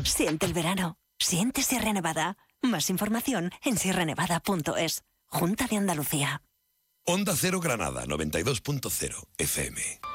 Siente el verano. Siente Sierra Nevada. Más información en sierranevada.es. Junta de Andalucía. Onda Cero Granada, 92.0 FM.